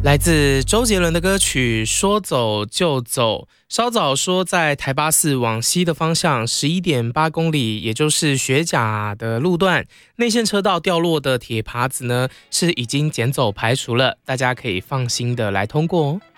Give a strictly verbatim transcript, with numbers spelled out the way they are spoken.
来自周杰伦的歌曲《说走就走》。稍早说，在台八四往西的方向 十一点八公里，也就是学甲的路段，内线车道掉落的铁耙子呢，是已经捡走排除了，大家可以放心的来通过哦。